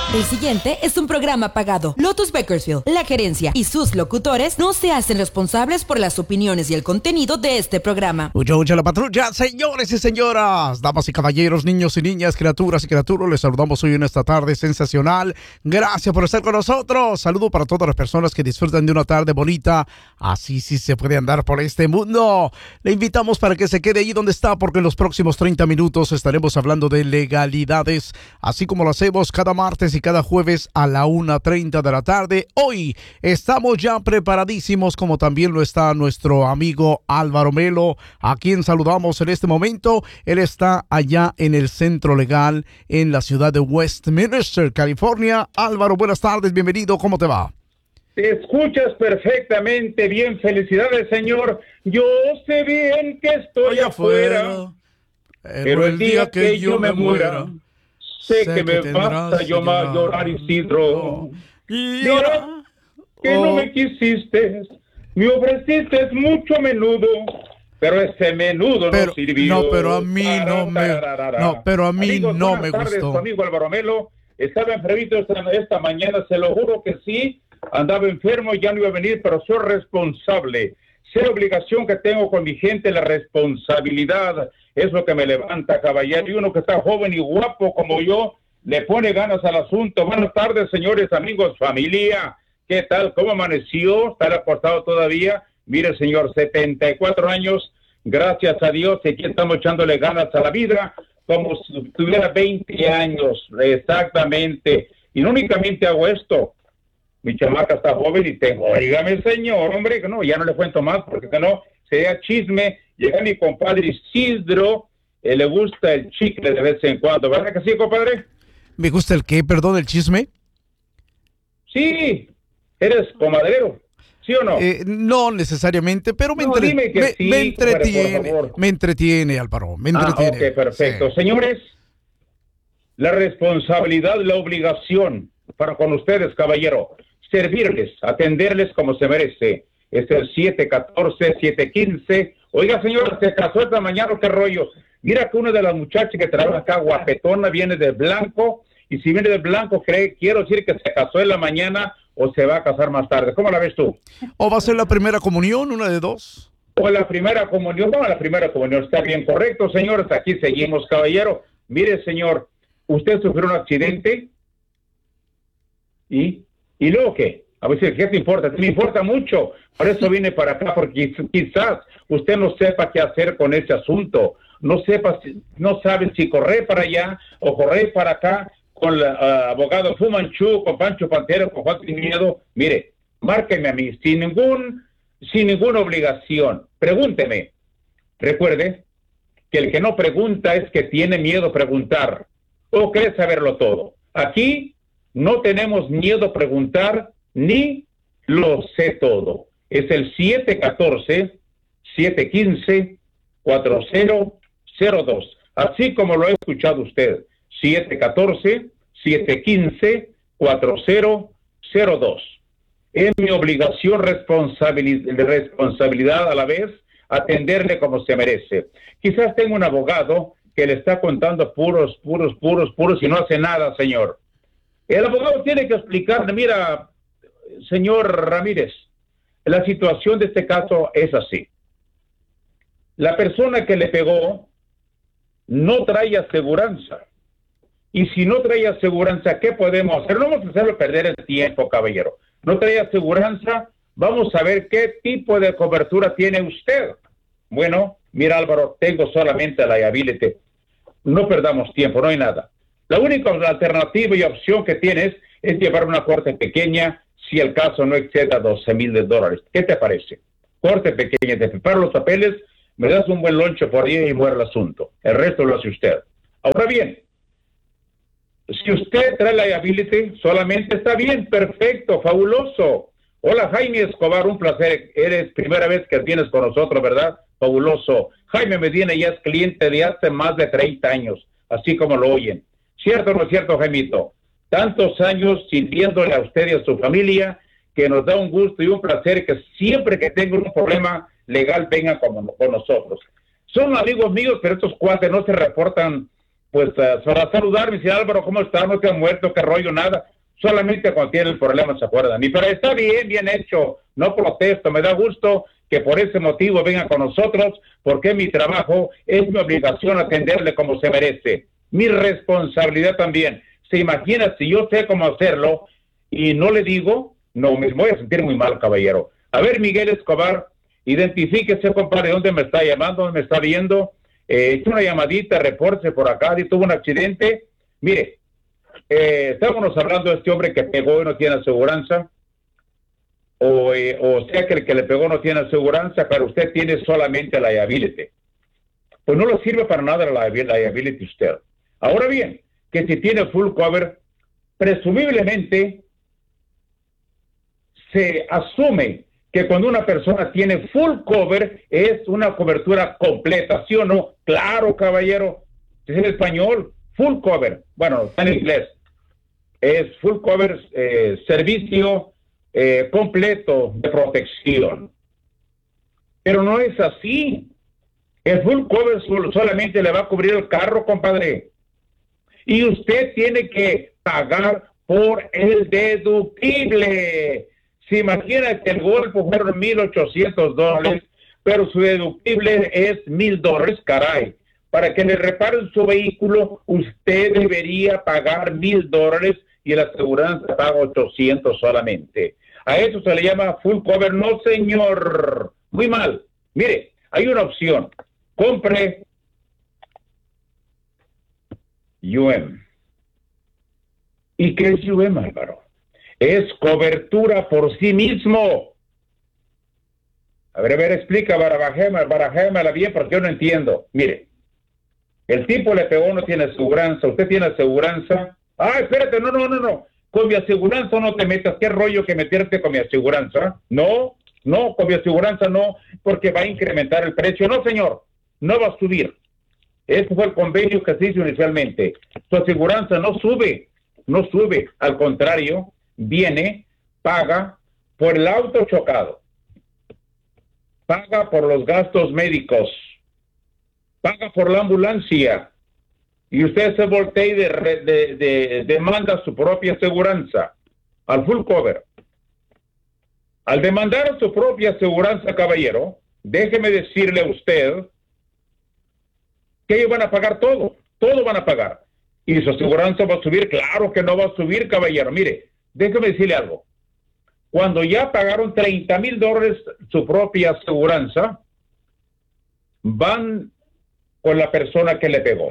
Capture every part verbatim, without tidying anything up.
El siguiente es un programa pagado. Lotus Bakersfield, la gerencia y sus locutores no se hacen responsables por las opiniones y el contenido de este programa. Huya, huya la patrulla, señores y señoras, damas y caballeros, niños y niñas, criaturas y criaturas, les saludamos hoy en esta tarde sensacional. Gracias por estar con nosotros. Saludo para todas las personas que disfrutan de una tarde bonita. Así sí se puede andar por este mundo. Le invitamos para que se quede ahí donde está, porque en los próximos treinta minutos estaremos hablando de legalidades, así como lo hacemos cada martes y cada jueves a la una treinta de la tarde. Hoy estamos ya preparadísimos, como también lo está nuestro amigo Álvaro Melo, a quien saludamos en este momento. Él está allá en el Centro Legal en la ciudad de Westminster, California. Álvaro, buenas tardes, bienvenido, ¿cómo te va? Te escuchas perfectamente bien, felicidades, señor. Yo sé bien que estoy afuera, afuera pero, pero el día que, que yo me muera, muera sé que, que me basta yo más llorar, Isidro. Y llora que oh. no me quisiste, me ofreciste mucho menudo, pero ese menudo pero, no sirvió. No, pero a mí no me, no, pero a mí Amigos, no me tardes, gustó. Su amigo Álvaro Melo estaba enfermito esta, esta mañana, se lo juro que sí, andaba enfermo y ya no iba a venir, pero soy responsable. Sé la obligación que tengo con mi gente, la responsabilidad es lo que me levanta, caballero. Y uno que está joven y guapo como yo, le pone ganas al asunto. Buenas tardes, señores, amigos, familia. ¿Qué tal? ¿Cómo amaneció? ¿Está acostado todavía? Mire, señor, setenta y cuatro años, gracias a Dios, y aquí estamos echándole ganas a la vida, como si tuviera veinte años, exactamente. Y no únicamente hago esto. Mi chamaca está joven y tengo, oígame, señor, hombre, que no, ya no le cuento más, porque que no, sería chisme. Llega mi compadre Isidro, eh, le gusta el chicle de vez en cuando, ¿verdad que sí, compadre? ¿Me gusta el qué, perdón, el chisme? Sí, eres comadrero, ¿sí o no? Eh, no necesariamente, pero me, no, entre... dime que me, sí, me entretiene, compadre, me entretiene, Álvaro, me entretiene. Ah, ok, perfecto. Sí. Señores, la responsabilidad, la obligación para con ustedes, caballero, servirles, atenderles como se merece. Es el siete catorce, siete quince. Oiga, señora, se casó esta mañana, ¿qué rollo? Mira que una de las muchachas que trabaja acá, guapetona, viene de blanco, y si viene de blanco, cree, quiero decir que se casó en la mañana o se va a casar más tarde. ¿Cómo la ves tú? ¿O va a ser la primera comunión, una de dos? O la primera comunión, no, la primera comunión, está bien correcto, señores, aquí seguimos, caballero. Mire, señor, usted sufrió un accidente, ¿y? ¿Y luego qué? A ver, ¿qué te importa? Me importa mucho. Por eso vine para acá, porque quizás usted no sepa qué hacer con ese asunto. No sepa, no sabe si correr para allá o correr para acá con el uh, abogado Fu Manchu, con Pancho Pantera, con Juan Sin Miedo. Mire, márqueme a mí, sin ningún, sin ninguna obligación. Pregúnteme. Recuerde que el que no pregunta es que tiene miedo a preguntar o cree saberlo todo. Aquí no tenemos miedo a preguntar ni lo sé todo. Es el siete catorce, siete quince, cuatro cero cero dos. Así como lo ha escuchado usted. siete catorce, siete quince, cuatro cero cero dos. Es mi obligación, responsabilidad, responsabilidad a la vez, atenderle como se merece. Quizás tenga un abogado que le está contando puros, puros, puros, puros y no hace nada, señor. El abogado tiene que explicarle, mira, señor Ramírez, la situación de este caso es así. La persona que le pegó no trae aseguranza. Y si no trae aseguranza, ¿qué podemos hacer? No vamos a hacerlo perder el tiempo, caballero. No trae aseguranza, vamos a ver qué tipo de cobertura tiene usted. Bueno, mira, Álvaro, tengo solamente la liability. No perdamos tiempo, no hay nada. La única alternativa y opción que tienes es llevar una corte pequeña si el caso no exceda doce mil dólares. ¿Qué te parece? Corte pequeña, te preparo los papeles, me das un buen lonche por día y muere el asunto. El resto lo hace usted. Ahora bien, si usted trae la liability, solamente está bien, perfecto, fabuloso. Hola, Jaime Escobar, un placer. Eres primera vez que vienes con nosotros, ¿verdad? Fabuloso. Jaime Medina ya es cliente de hace más de treinta años, así como lo oyen. ¿Cierto o no es cierto, Jaimito? Tantos años sirviéndole a usted y a su familia, que nos da un gusto y un placer que siempre que tengan un problema legal vengan con, con nosotros. Son amigos míos, pero estos cuates no se reportan pues uh, para saludarme, decir, Álvaro, ¿cómo estás? No te has muerto, qué rollo, nada. Solamente cuando tiene el problema se acuerdan de mí. Pero está bien, bien hecho. No protesto, me da gusto que por ese motivo venga con nosotros, porque mi trabajo es mi obligación atenderle como se merece. Mi responsabilidad también. ¿Se imagina si yo sé cómo hacerlo y no le digo? No, me voy a sentir muy mal, caballero. A ver, Miguel Escobar, identifíquese, compadre, ¿dónde me está llamando? ¿Dónde me está viendo? Eh, una llamadita, repórtese por acá, y tuvo un accidente. Mire, eh, estábamos hablando de este hombre que pegó y no tiene aseguranza, o, eh, o sea que el que le pegó no tiene aseguranza, pero usted tiene solamente la liability. Pues no le sirve para nada la liability usted. Ahora bien, que si tiene full cover, presumiblemente se asume que cuando una persona tiene full cover es una cobertura completa, ¿sí o no? Claro, caballero, es en español, full cover, bueno, está en inglés, es full cover, eh, servicio eh, completo de protección. Pero no es así. El full cover solamente le va a cubrir el carro, compadre. Y usted tiene que pagar por el deductible. Se imagina que el golpe fueron mil ochocientos dólares, pero su deductible es mil dólares, caray. Para que le reparen su vehículo, usted debería pagar mil dólares y la aseguranza paga ochocientos solamente. A eso se le llama full cover. No, señor. Muy mal. Mire, hay una opción. Compre U M. ¿Y qué es U M, Álvaro? Es cobertura por sí mismo. A ver, a ver, explica, barajémela, barajémela bien, porque yo no entiendo. Mire, el tipo le pegó, no tiene aseguranza, usted tiene aseguranza. Ah, espérate, no, no, no, no. Con mi aseguranza no te metas. ¿Qué rollo que meterte con mi aseguranza? No, no, con mi aseguranza no, porque va a incrementar el precio. No, señor, no va a subir. Ese fue el convenio que se hizo inicialmente. Su aseguranza no sube, no sube. Al contrario, viene, paga por el auto chocado, paga por los gastos médicos, paga por la ambulancia, y usted se voltea y de, de, de, demanda su propia aseguranza al full cover. Al demandar su propia aseguranza, caballero, déjeme decirle a usted que ellos van a pagar todo, todo van a pagar. ¿Y su aseguranza va a subir? Claro que no va a subir, caballero. Mire, déjeme decirle algo. Cuando ya pagaron treinta mil dólares su propia aseguranza, van con la persona que le pegó.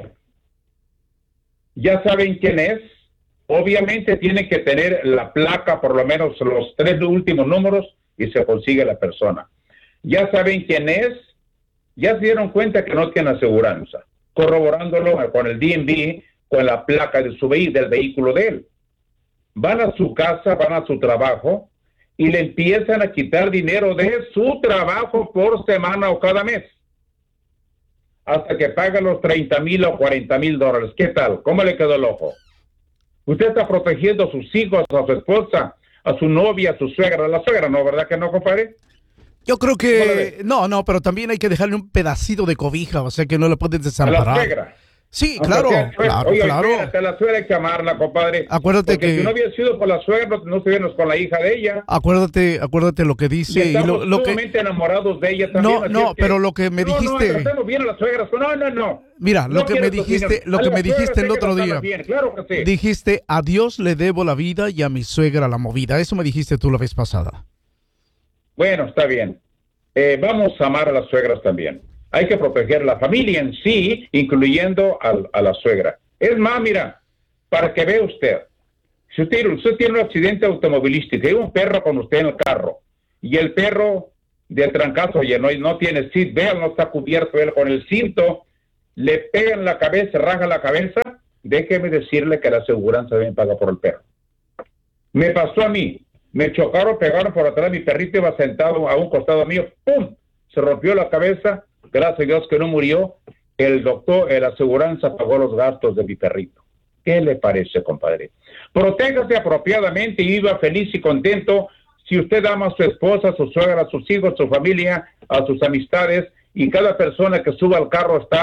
Ya saben quién es. Obviamente tienen que tener la placa, por lo menos los tres últimos números, y se consigue la persona. Ya saben quién es. Ya se dieron cuenta que no tiene aseguranza, corroborándolo con el D M V, con la placa de su vehículo, del vehículo de él. Van a su casa, van a su trabajo y le empiezan a quitar dinero de su trabajo por semana o cada mes, hasta que paga los treinta mil o cuarenta mil dólares. ¿Qué tal? ¿Cómo le quedó el ojo? Usted está protegiendo a sus hijos, a su esposa, a su novia, a su suegra. La suegra no, ¿verdad que no, compadre? Yo creo que... No, no, pero también hay que dejarle un pedacito de cobija, o sea que no le puedes desamparar. A la suegra. Sí, claro, sea, claro, oye, claro. Espérate, la suegra hay que amarla, compadre. Acuérdate porque que... si no hubiera sido por la suegra, no estuvieras con la hija de ella. Acuérdate, acuérdate lo que dice. Y estamos y lo, lo sumamente que... enamorados de ella también. No, no, que... pero lo que me no, dijiste... No, tratemos bien a las suegras. No, no, no. Mira, lo no que me dijiste, lo que me dijiste el otro día. Bien, claro que sí. Dijiste, a Dios le debo la vida y a mi suegra la movida. Eso me dijiste tú la vez pasada. Bueno, está bien. Eh, vamos a amar a las suegras también. Hay que proteger la familia en sí, incluyendo a, a la suegra. Es más, mira, para que vea usted, si usted, usted tiene un accidente automovilístico, hay un perro con usted en el carro, y el perro de trancazo, oye, no, no tiene seat belt, no está cubierto él con el cinto, le pega en la cabeza, raja la cabeza, déjeme decirle que la aseguranza bien paga por el perro. Me pasó a mí, me chocaron, pegaron por atrás, mi perrito iba sentado a un costado mío, ¡pum!, se rompió la cabeza. Gracias a Dios que no murió. El doctor, la aseguranza pagó los gastos de mi perrito. ¿Qué le parece, compadre? Protéjase apropiadamente y viva feliz y contento. Si usted ama a su esposa, a su suegra, a sus hijos, a su familia, a sus amistades, y cada persona que suba al carro está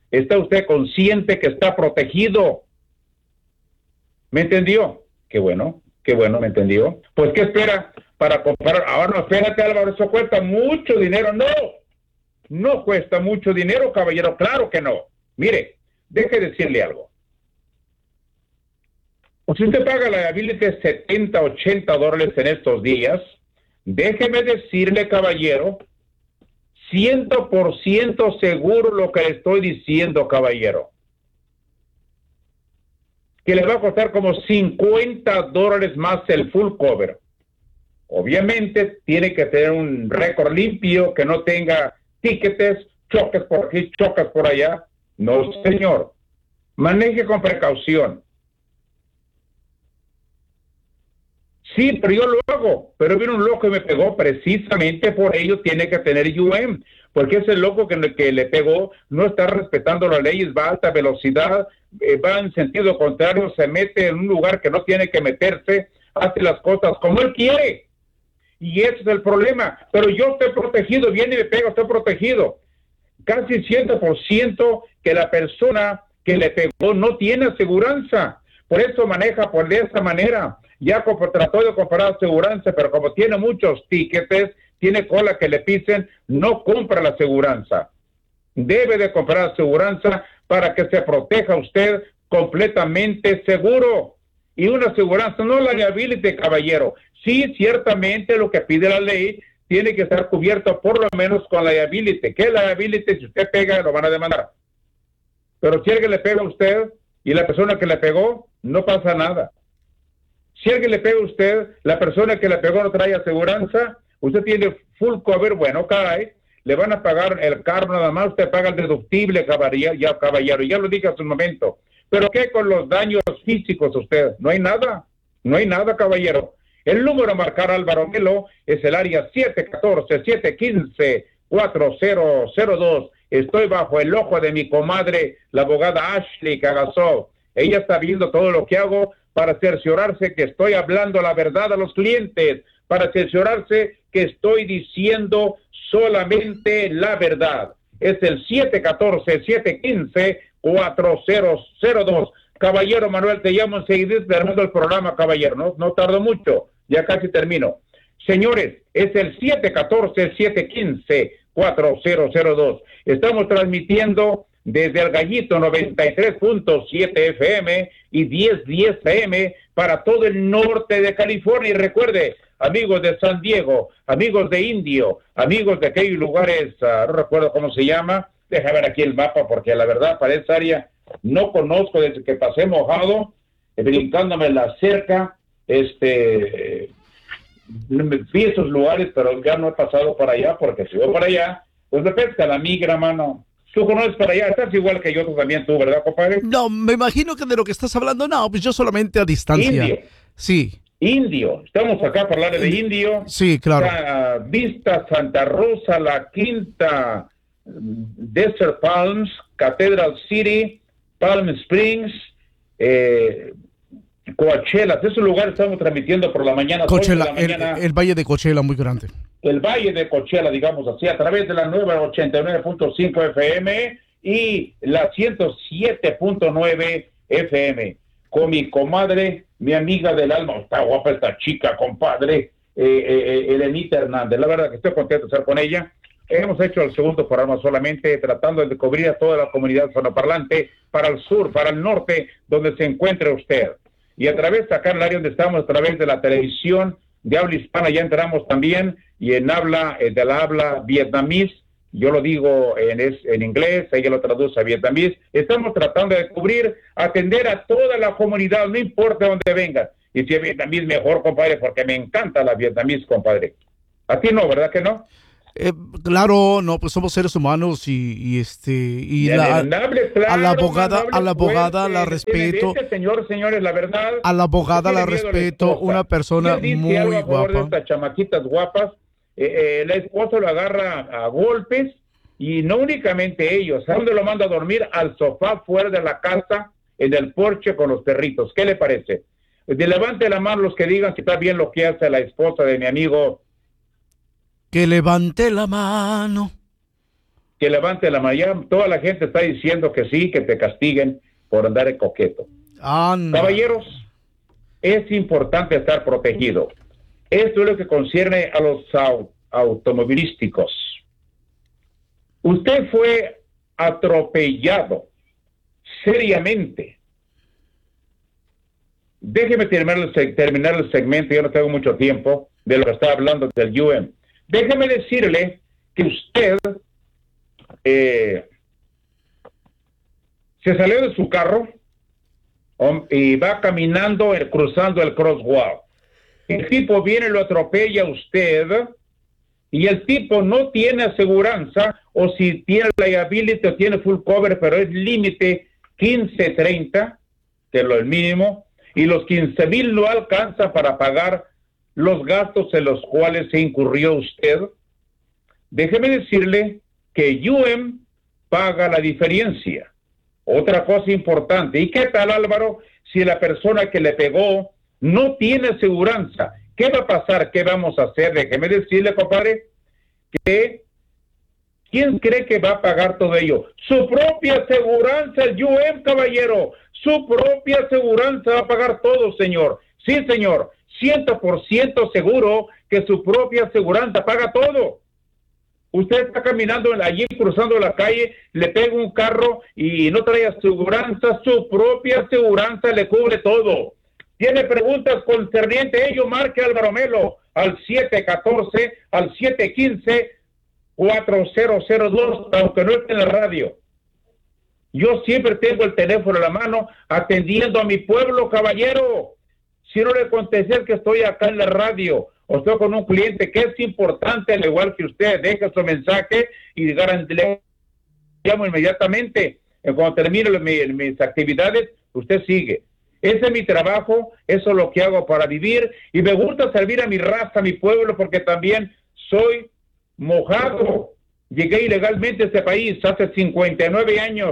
¿Está usted consciente que está protegido? ¿Me entendió? Qué bueno, qué bueno, me entendió. Pues, ¿qué espera para comprar? Ahora no, espérate, Álvaro, eso cuesta mucho dinero. No, no cuesta mucho dinero, caballero, claro que no. Mire, deje decirle algo. Si usted paga la liability setenta, ochenta dólares en estos días, déjeme decirle, caballero, cien por ciento seguro lo que le estoy diciendo, caballero, que le va a costar como cincuenta dólares más el full cover. Obviamente tiene que tener un récord limpio, que no tenga tickets, choques por aquí, choques por allá. No, señor. Maneje con precaución. Sí, pero yo lo hago. Pero vino un loco y me pegó. Precisamente por ello tiene que tener U M. Porque ese loco que, que le pegó no está respetando las leyes, va a alta velocidad, eh, va en sentido contrario, se mete en un lugar que no tiene que meterse, hace las cosas como él quiere. Y ese es el problema. Pero yo estoy protegido, viene y me pega, estoy protegido. Casi cien por ciento que la persona que le pegó no tiene aseguranza. Por eso maneja por de esa manera. Ya como trató de comprar aseguranza, pero como tiene muchos tickets, tiene cola que le pisen, no compra la aseguranza. Debe de comprar aseguranza para que se proteja usted completamente seguro. Y una aseguranza, no la liability, caballero. Sí, ciertamente lo que pide la ley tiene que estar cubierto por lo menos con la liability. ¿Qué es la liability? Si usted pega, lo van a demandar. Pero si alguien le pega a usted y la persona que le pegó, no pasa nada. Si alguien le pega a usted, la persona que le pegó no trae aseguranza, usted tiene full cover, bueno, caray, le van a pagar el carro nada más, usted paga el deductible, caballero, ya, caballero, ya lo dije hace un momento. ¿Pero qué con los daños físicos usted? No hay nada, no hay nada, caballero. El número a marcar, Álvaro Melo, es el área siete uno cuatro, siete uno cinco, cuatro cero cero dos. Estoy bajo el ojo de mi comadre, la abogada Ashley Cagasó. Ella está viendo todo lo que hago para cerciorarse que estoy hablando la verdad a los clientes, para cerciorarse que estoy diciendo solamente la verdad. Es el siete uno cuatro, siete uno cinco, cuatro cero cero dos. Caballero Manuel, te llamo enseguida terminando el programa, caballero. No, no tardo mucho, ya casi termino. Señores, es el siete uno cuatro, siete uno cinco, cuatro cero cero dos. Estamos transmitiendo desde el Gallito noventa y tres punto siete F M y diez diez A M para todo el norte de California. Y recuerde, amigos de San Diego, amigos de Indio, amigos de aquellos lugares, uh, no recuerdo cómo se llama, deja ver aquí el mapa porque la verdad para esa área no conozco desde que pasé mojado, eh, brincándome la cerca, este, eh, vi esos lugares, pero ya no he pasado para allá porque si voy para allá, pues me pesca la migra, mano. Tú conoces para allá, estás igual que yo, tú también, tú, ¿verdad, compadre? No, me imagino que de lo que estás hablando, no, pues yo solamente a distancia. Indio. Sí. Indio, estamos acá para hablar de Indio. Sí, claro. Está Vista, Santa Rosa, La Quinta, Desert Palms, Cathedral City, Palm Springs, eh, Coachella. Esos lugares estamos transmitiendo por la mañana. Coachella, la mañana, el, el Valle de Coachella muy grande. El Valle de Coachella, digamos así, a través de la nueva ochenta y nueve punto cinco F M y la ciento siete punto nueve F M. Con mi comadre, mi amiga del alma, está guapa esta chica, compadre, eh, eh, Elenita Hernández. La verdad que estoy contento de estar con ella. Hemos hecho el segundo programa solamente tratando de cubrir a toda la comunidad hispanoparlante para el sur, para el norte, donde se encuentre usted. Y a través de acá en el área donde estamos, a través de la televisión de habla hispana, ya entramos también, y en habla, eh, de la habla vietnamís, yo lo digo en, es, en inglés, ella lo traduce a vietnamís. Estamos tratando de cubrir, atender a toda la comunidad, no importa dónde vengan. Y si es vietnamís, mejor, compadre, porque me encanta la vietnamís, compadre. A ti no, ¿verdad que no? Eh, claro, no, pues somos seres humanos y, y este y, y la, amable, claro, a la abogada, amable, a la abogada fuerte, la respeto. Este señor, señores, la verdad. A la abogada la respeto, una persona muy algo a favor guapa. De estas chamaquitas guapas, eh, eh, el esposo lo agarra a golpes y no únicamente ellos. ¿A dónde lo manda a dormir? Al sofá fuera de la casa, en el porche con los perritos. ¿Qué le parece? De levante la mano los que digan si está bien lo que hace la esposa de mi amigo. Que levante la mano. que levante la mano. Toda la gente está diciendo que sí, que te castiguen por andar en coqueto. Anda. Caballeros, es importante estar protegido. Esto es lo que concierne a los au- automovilísticos. Usted fue atropellado seriamente. Déjeme terminar el, seg- terminar el segmento, yo no tengo mucho tiempo de lo que está hablando del U M. Déjeme decirle que usted eh, se salió de su carro um, y va caminando, eh, cruzando el crosswalk. El tipo viene y lo atropella a usted y el tipo no tiene aseguranza, o si tiene liability o tiene full cover, pero es límite quince treinta, que es lo mínimo, y los quince mil no alcanza para pagar los gastos en los cuales se incurrió usted. Déjeme decirle que U M paga la diferencia. Otra cosa importante, ¿y qué tal, Álvaro, si la persona que le pegó no tiene aseguranza? ¿Qué va a pasar? ¿Qué vamos a hacer? Déjeme decirle, compadre, que ¿quién cree que va a pagar todo ello? Su propia aseguranza, el U M, caballero. Su propia aseguranza va a pagar todo, señor. Sí, señor. Ciento por ciento seguro que su propia aseguranza paga todo. Usted está caminando allí, cruzando la calle, le pega un carro y no trae aseguranza, su propia aseguranza le cubre todo. Tiene preguntas concernientes a ello, marque Álvaro Melo al siete uno cuatro, al siete uno cinco, cuatro cero cero dos, aunque no esté en la radio. Yo siempre tengo el teléfono en la mano atendiendo a mi pueblo, caballero. Si no le contesté que estoy acá en la radio o estoy con un cliente que es importante, al igual que usted, deja su mensaje y le llamo inmediatamente. Cuando termine mis, mis actividades, usted sigue. Ese es mi trabajo, eso es lo que hago para vivir y me gusta servir a mi raza, a mi pueblo, porque también soy mojado. Llegué ilegalmente a este país hace cincuenta y nueve años.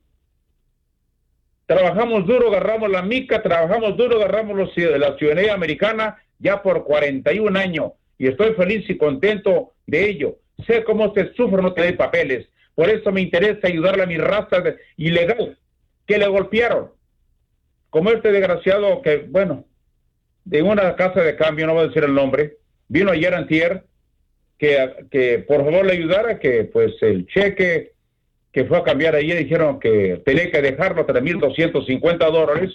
Trabajamos duro, agarramos la mica, trabajamos duro, agarramos los, la ciudadanía americana ya por cuarenta y un años y estoy feliz y contento de ello. Sé cómo se sufre no tener papeles, por eso me interesa ayudarle a mi raza de, ilegal que le golpearon. Como este desgraciado que, bueno, de una casa de cambio, no voy a decir el nombre, vino ayer antier, que, que por favor le ayudara, que pues el cheque que fue a cambiar ayer dijeron que tenía que dejarlo tres mil doscientos cincuenta dólares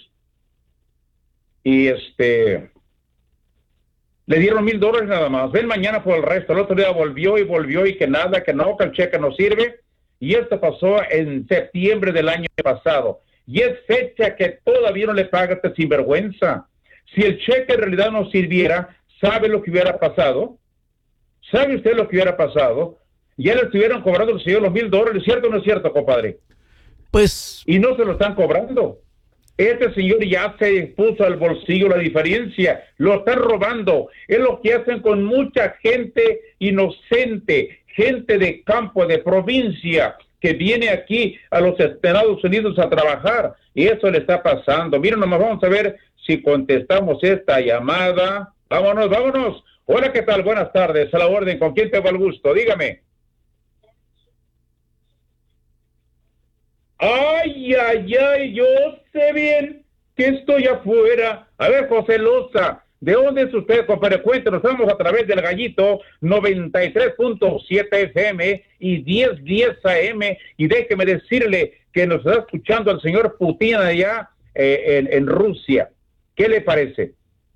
y este le dieron mil dólares nada más. Ven mañana por el resto. El otro día volvió y volvió y que nada, que no, que el cheque no sirve. Y esto pasó en septiembre del año pasado. Y es fecha que todavía no le paga este sinvergüenza. Si el cheque en realidad no sirviera, ¿sabe lo que hubiera pasado? ¿Sabe usted lo que hubiera pasado? Ya le estuvieron cobrando el señor los mil dólares, ¿cierto o no es cierto, compadre? Pues... Y no se lo están cobrando. Este señor ya se puso al bolsillo la diferencia, lo están robando. Es lo que hacen con mucha gente inocente, gente de campo, de provincia, que viene aquí a los Estados Unidos a trabajar. Y eso le está pasando. Miren, nomás vamos a ver si contestamos esta llamada. Vámonos, vámonos. Hola, ¿qué tal? Buenas tardes. A la orden. ¿Con quién tengo el gusto? Dígame. Ay, ay, ay, yo sé bien que estoy afuera. A ver, José Loza, ¿de dónde es usted, compadre? Cuéntenos, estamos a través del Gallito noventa y tres punto siete F M y diez diez A M, y déjeme decirle que nos está escuchando el señor Putin allá eh, en, en Rusia. ¿Qué le parece?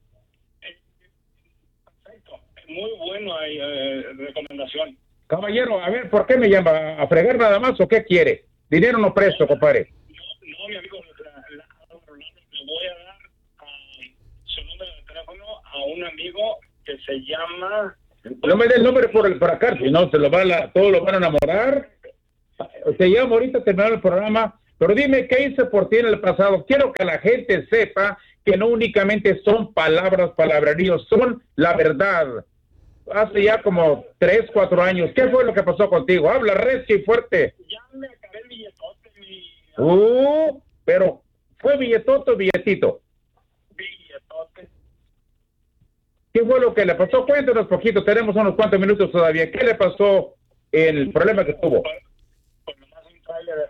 Perfecto, muy bueno, hay eh, recomendación. Caballero, a ver, ¿por qué me llama? ¿A fregar nada más o qué quiere? Dinero no presto, compadre. No, no, mi amigo, la, la, le voy a dar um, su número de teléfono a un amigo que se llama... No me dé el nombre por, el, por acá, si no, se lo van a, todos lo van a enamorar. Se llama ahorita terminar el programa, pero dime, ¿qué hice por ti en el pasado? Quiero que la gente sepa que no únicamente son palabras, palabreríos, son la verdad. Hace ya como tres, cuatro años, ¿qué fue lo que pasó contigo? Habla recio y fuerte. Ya me acabé el billetote, mi... Uh, pero, ¿fue billetote o billetito? Billetote. ¿Qué fue lo que le pasó? Cuéntanos poquito, tenemos unos cuantos minutos todavía. ¿Qué le pasó el problema que tuvo?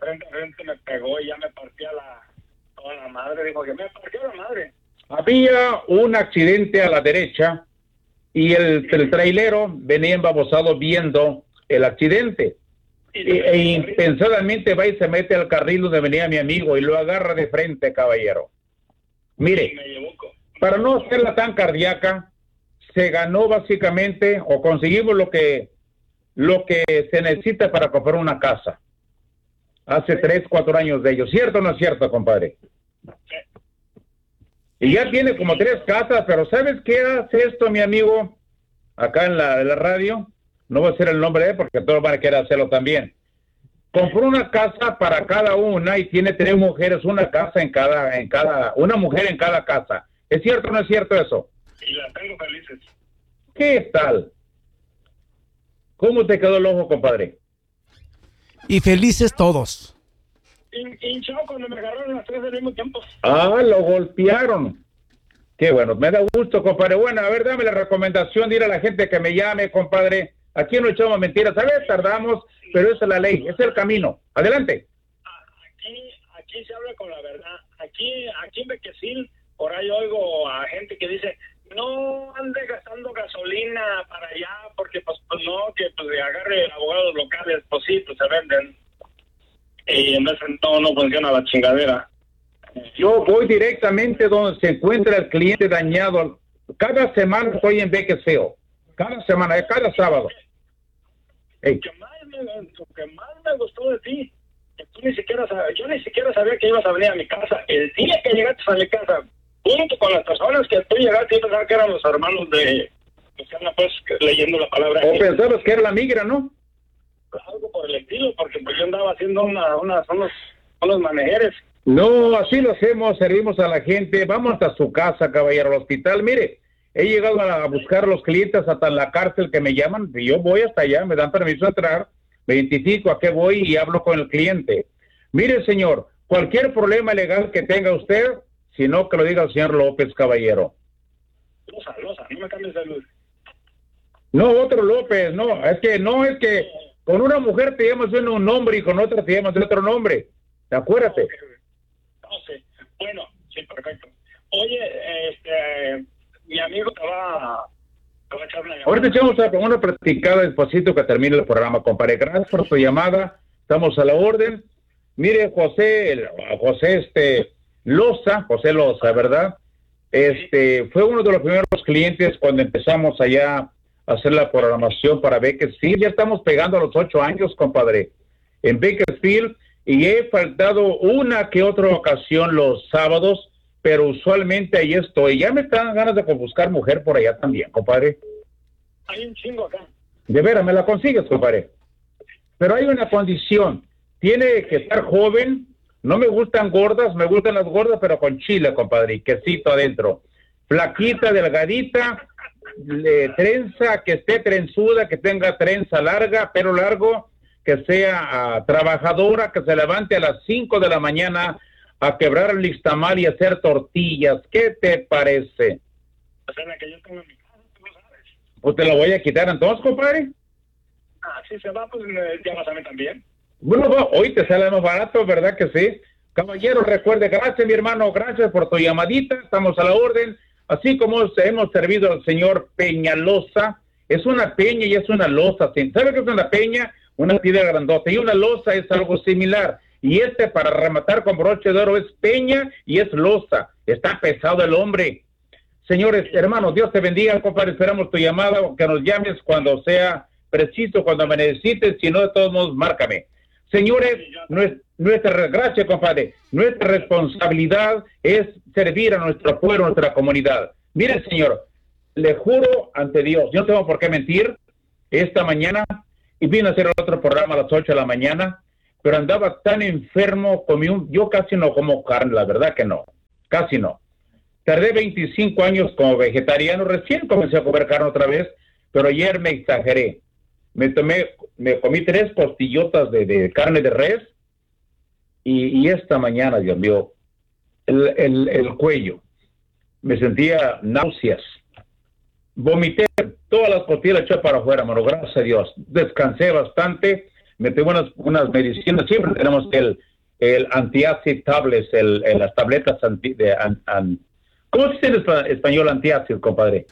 frente a frente me pegó y ya me partía la, toda la madre. Dijo que me partió la madre. Había un accidente a la derecha y el, el trailero venía embabosado viendo el accidente. E, e impensadamente va y se mete al carril donde venía mi amigo y lo agarra de frente, caballero. Mire, para no hacerla tan cardíaca, se ganó básicamente, o conseguimos lo que, lo que se necesita para comprar una casa. Hace tres, cuatro años de ello. ¿Cierto o no es cierto, compadre? Y ya tiene como tres casas, pero ¿sabes qué hace esto, mi amigo? Acá en la, en la radio, no voy a decir el nombre de él porque todos van a querer hacerlo también. Compró una casa para cada una y tiene tres mujeres, una casa en cada, en cada, una mujer en cada casa. ¿Es cierto o no es cierto eso? Y las tengo felices. ¿Qué tal? ¿Cómo te quedó el ojo, compadre? Y felices todos. Hinchado cuando me agarraron las tres al mismo tiempo. Ah, lo golpearon. Qué bueno, me da gusto, compadre. Bueno, a ver, dame la recomendación de ir a la gente que me llame, compadre. Aquí no echamos mentiras. A veces tardamos, pero esa es la ley, es el camino. Adelante. Aquí, aquí se habla con la verdad. Aquí, aquí en Bequesil, por ahí oigo a gente que dice, no ande gastando gasolina para allá, porque pues, pues no, que pues agarre abogados locales, pues sí, pues se venden. Y en ese no, no funciona la chingadera. Yo voy directamente donde se encuentra el cliente dañado. Cada semana estoy en Bequesil. Cada semana, cada sábado. Hey. Lo que más me, lo que más me gustó de ti, que tú ni siquiera sabes, yo ni siquiera sabía que ibas a venir a mi casa. El día que llegaste a mi casa, junto con las personas que tú llegaste, yo pensaba que eran los hermanos de, que se andan pues leyendo la palabra. O pensabas que era la migra, ¿no? Algo por el estilo, porque pues yo andaba haciendo una, una, unos, unos manejeres. No, así lo hacemos, servimos a la gente. Vamos hasta su casa, caballero, al hospital. Mire, he llegado a buscar a los clientes hasta en la cárcel que me llaman. Y yo voy hasta allá, me dan permiso de entrar, me identifico a qué voy y hablo con el cliente. Mire, señor, cualquier problema legal que tenga usted, si no, que lo diga el señor López, caballero. Loza, Loza, no me cambies de luz. No, otro López, no, es que no, es que con una mujer te llamas de un nombre y con otra te llamas de otro nombre. Acuérdate. No sé. Bueno, sí, perfecto. Oye, este, mi amigo te va, te va a echar una llamada. Ahorita echamos una platicada despacito que termine el programa, compadre. Gracias por tu llamada. Estamos a la orden. Mire, José, José, este, Loza, José Loza, ¿verdad? Este, fue uno de los primeros clientes cuando empezamos allá a hacer la programación para Bakersfield. Ya estamos pegando a los ocho años, compadre, en Bakersfield, y he faltado una que otra ocasión los sábados, pero usualmente ahí estoy. Ya me están ganas de buscar mujer por allá también, compadre. Hay un chingo acá. De veras, me la consigues, compadre. Pero hay una condición. Tiene que estar joven. No me gustan gordas, me gustan las gordas, pero con chile, compadre, y quesito adentro. Flaquita, delgadita, eh, trenza, que esté trenzuda, que tenga trenza larga, pelo largo, que sea uh, trabajadora, que se levante a las cinco de la mañana a quebrar el listamal y hacer tortillas. ¿Qué te parece? O sea, la que yo tengo en mi casa, tú lo sabes. ¿O te la voy a quitar entonces, compadre? Ah, si se va, pues me llamas a mí también. Bueno, va, hoy te sale más barato, ¿verdad que sí? Caballero, recuerde, gracias mi hermano, gracias por tu llamadita, estamos a la orden, así como hemos servido al señor Peñalosa, es una peña y es una losa, ¿sabe qué es una peña? Una piedra grandota, y una losa es algo similar, y este para rematar con broche de oro es peña y es losa, está pesado el hombre. Señores, hermanos, Dios te bendiga, compadre, esperamos tu llamada, que nos llames cuando sea preciso, cuando me necesites, si no, de todos modos, márcame. Señores, nuestra, gracias, compadre, nuestra responsabilidad es servir a nuestro pueblo, a nuestra comunidad. Mire, señor, le juro ante Dios, yo no tengo por qué mentir, esta mañana, y vine a hacer otro programa a las ocho de la mañana, pero andaba tan enfermo, comí un, yo casi no como carne, la verdad que no, casi no. Tardé veinticinco años como vegetariano, recién comencé a comer carne otra vez, pero ayer me exageré. Me tomé, me comí tres costillotas de, de carne de res y, y esta mañana, Dios mío, el, el, el cuello, me sentía náuseas, vomité todas las costillas eché para afuera, mano, gracias a Dios, descansé bastante, me tengo unas, unas medicinas, siempre tenemos el, el antiácido tablets, el, el, las tabletas anti, de, an, an, ¿cómo se dice en español antiácido, compadre?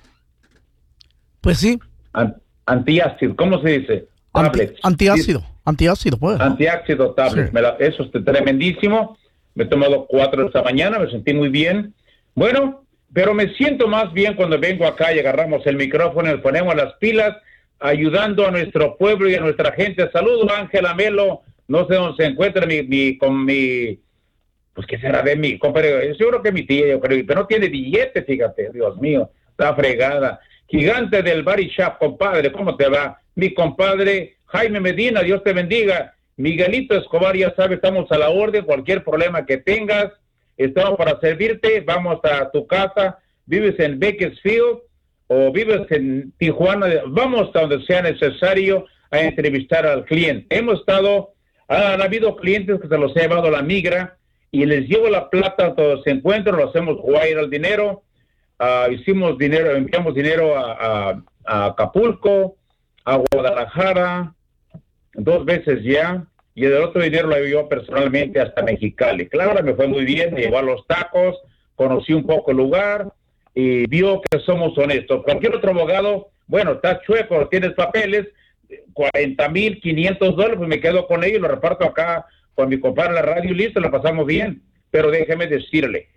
Pues sí. An, antiácido, ¿cómo se dice? Anti, antiácido, antiácido, pues. Antiácido tablet, sí. Me la, eso es tremendísimo. Me he tomado cuatro esta mañana, me sentí muy bien. Bueno, pero me siento más bien cuando vengo acá y agarramos el micrófono y nos ponemos las pilas, ayudando a nuestro pueblo y a nuestra gente. Saludos, Ángela Melo. No sé dónde se encuentra mi, mi, con mi, pues qué será de mi compadre. Yo creo que mi tía, yo creo, pero no tiene billete, fíjate, Dios mío, está fregada. Gigante del Body Shop, compadre, ¿cómo te va? Mi compadre Jaime Medina, Dios te bendiga. Miguelito Escobar, ya sabes, estamos a la orden, cualquier problema que tengas, estamos para servirte, vamos a tu casa, vives en Bakersfield o vives en Tijuana, vamos a donde sea necesario a entrevistar al cliente. Hemos estado, han habido clientes que se los he llevado a la migra y les llevo la plata todos se encuentran, lo hacemos wire al dinero, uh, hicimos dinero, enviamos dinero a, a, a Acapulco, a Guadalajara, dos veces ya, y el otro dinero lo llevó personalmente hasta Mexicali. Claro, me fue muy bien, me llevó a los tacos, conocí un poco el lugar y vio que somos honestos. Cualquier otro abogado, bueno, está chueco, tienes papeles, cuarenta mil, quinientos dólares, pues me quedo con ellos, lo reparto acá con mi compadre en la radio y listo, lo pasamos bien. Pero déjeme decirle,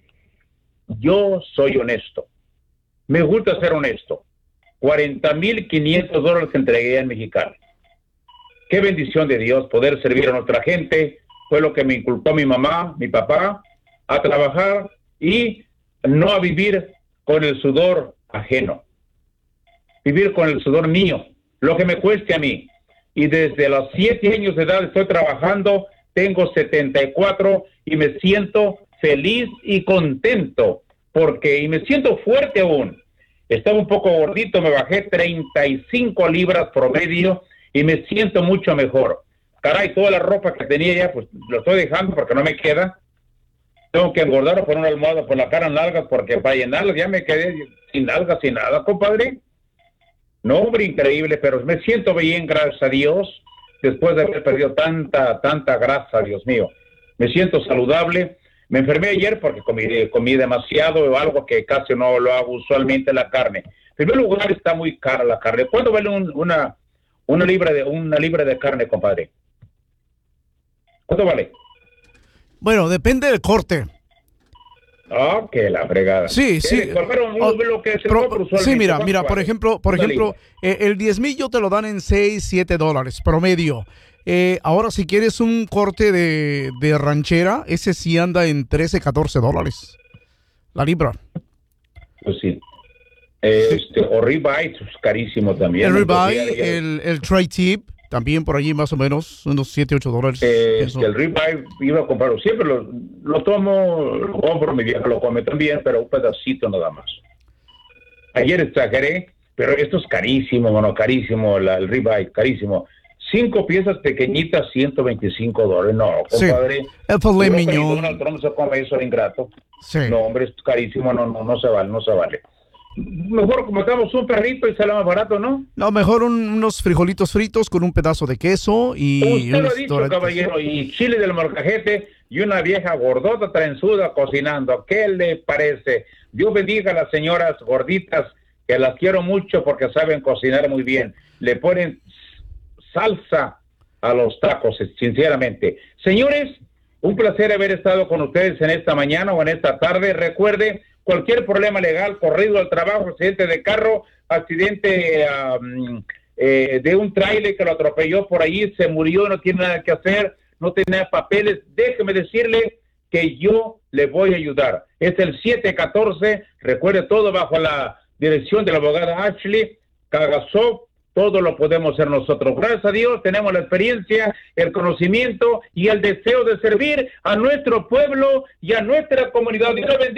yo soy honesto, me gusta ser honesto. cuarenta mil quinientos dólares que entregué en Mexicali. Qué bendición de Dios poder servir a nuestra gente. Fue lo que me inculcó mi mamá, mi papá, a trabajar y no a vivir con el sudor ajeno. Vivir con el sudor mío, lo que me cueste a mí. Y desde los siete años de edad estoy trabajando, tengo setenta y cuatro y me siento feliz y contento, porque, y me siento fuerte aún. Estaba un poco gordito, me bajé treinta y cinco libras promedio y me siento mucho mejor. Caray, toda la ropa que tenía ya, pues lo estoy dejando porque no me queda. Tengo que engordar o poner una almohada por la cara en nalgas porque para llenarlas ya me quedé sin nalgas, sin nada, compadre. No, hombre, increíble, pero me siento bien, gracias a Dios, después de haber perdido tanta, tanta grasa, Dios mío. Me siento saludable. Me enfermé ayer porque comí, comí demasiado o algo que casi no lo hago usualmente, la carne. En primer lugar, está muy cara la carne. ¿Cuánto vale un, una... Una libra de una libra de carne, compadre? ¿Cuánto vale? Bueno, depende del corte. Ah, que la fregada. Sí, sí. Oh, lo que es el pro, compro sí, mira, mira, vale? por ejemplo, por una ejemplo, eh, el diez mil te lo dan en seis, siete dólares promedio. Eh, ahora, si quieres un corte de, de ranchera, ese sí anda en trece, catorce dólares la libra. Pues sí. Este, o ribeye, es carísimo también. El ribeye, el, el tri-tip, también por allí más o menos, unos siete, ocho dólares. Eh, el ribeye iba a comprarlo, siempre lo, lo tomo, lo compro, mi vieja lo come también, pero un pedacito nada más. Ayer exageré, pero esto es carísimo, bueno, carísimo, la, el ribeye, carísimo. Cinco piezas pequeñitas, ciento veinticinco dólares. No, compadre. Sí. El filet mignon. Donald Trump se come eso, el ingrato. Sí. No, hombre, es carísimo, no, no, no se vale, no se vale. Mejor como estamos un perrito y sale más barato, ¿no? No, mejor un, unos frijolitos fritos con un pedazo de queso y... Usted lo ha dicho, caballero, y chile del molcajete y una vieja gordota trenzuda cocinando. ¿Qué le parece? Dios bendiga a las señoras gorditas, que las quiero mucho porque saben cocinar muy bien. Le ponen salsa a los tacos, sinceramente. Señores, un placer haber estado con ustedes en esta mañana o en esta tarde. Recuerde, cualquier problema legal, corrido al trabajo, accidente de carro, accidente um, eh, de un tráiler que lo atropelló por allí, se murió, no tiene nada que hacer, no tiene papeles, déjeme decirle que yo le voy a ayudar. Es el siete uno cuatro, recuerde, todo bajo la dirección de la abogada Ashley Cagasov. Todo lo podemos hacer nosotros. Gracias a Dios tenemos la experiencia, el conocimiento y el deseo de servir a nuestro pueblo y a nuestra comunidad. Dios bendiga.